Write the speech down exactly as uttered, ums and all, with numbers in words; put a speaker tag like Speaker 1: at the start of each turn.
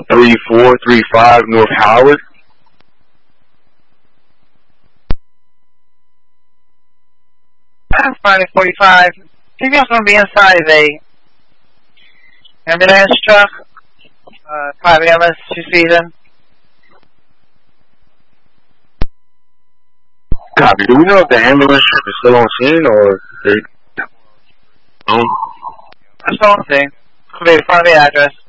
Speaker 1: three four three five North Howard.
Speaker 2: That's Friday forty-five. Female's going to be inside of a ambulance truck. Uh, private ambulance, she sees him.
Speaker 1: Copy. Do we know if the ambulance is still on scene or they... Um,
Speaker 2: That's the only thing. Could be front of the address.